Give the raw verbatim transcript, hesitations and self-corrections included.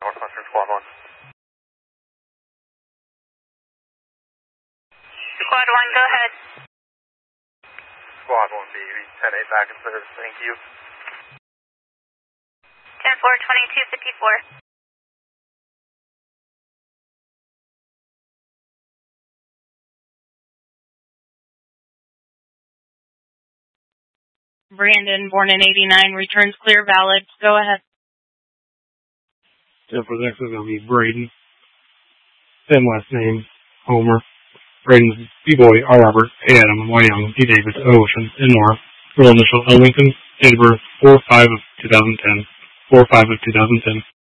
Northwestern Squad one. Squad one, go ahead. Squad one, baby. ten eight back in service. Thank you. ten four, twenty-two fifty-four. Brandon, born in eighty-nine, returns clear, valid. Go ahead. ten four, next is going to be Braden. Same last name, Homer. Braden's B-Boy, R. Robert, A. Adam, Y. Young, D. David, O. Ocean, N. Nora. Real initial L. Lincoln. Date of birth four five of two thousand ten. four five of two thousand ten.